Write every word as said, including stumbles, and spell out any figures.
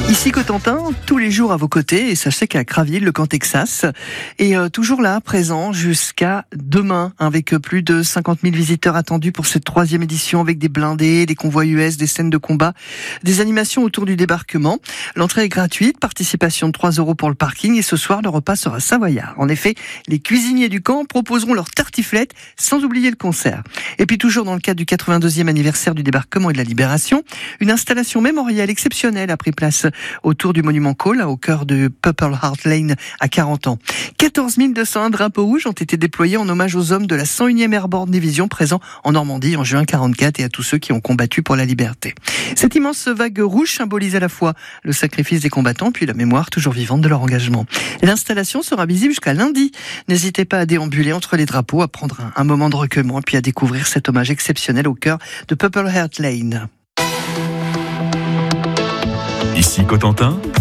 Ici Cotentin, tous les jours à vos côtés, et sachez qu'à Craville, le camp Texas est euh, toujours là, présent jusqu'à demain, avec plus de cinquante mille visiteurs attendus pour cette troisième édition, avec des blindés, des convois U S, des scènes de combat, des animations autour du débarquement. L'entrée est gratuite, participation de trois euros pour le parking, et ce soir, le repas sera savoyard. En effet, les cuisiniers du camp proposeront leur tartiflette, sans oublier le concert. Et puis toujours dans le cadre du quatre-vingt-deuxième anniversaire du débarquement et de la libération, une installation mémorielle exceptionnelle a pris place autour du monument Cole, au cœur de Purple Heart Lane à quarante ans. quatorze mille deux cent un drapeaux rouges ont été déployés en hommage aux hommes de la cent unième Airborne Division présents en Normandie en juin quarante-quatre et à tous ceux qui ont combattu pour la liberté. Cette immense vague rouge symbolise à la fois le sacrifice des combattants puis la mémoire toujours vivante de leur engagement. L'installation sera visible jusqu'à lundi. N'hésitez pas à déambuler entre les drapeaux, à prendre un, un moment de recueillement et puis à découvrir cet hommage exceptionnel au cœur de Purple Heart Lane. Ici Cotentin.